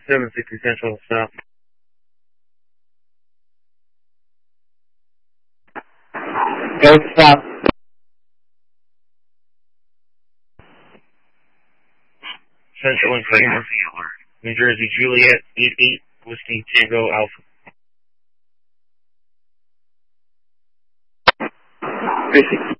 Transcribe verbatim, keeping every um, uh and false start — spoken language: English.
seven sixty Central, stop. Go stop. Central and Kramer. New Jersey, Juliet, eight eight, Whiskey, Tango, Alpha. Basic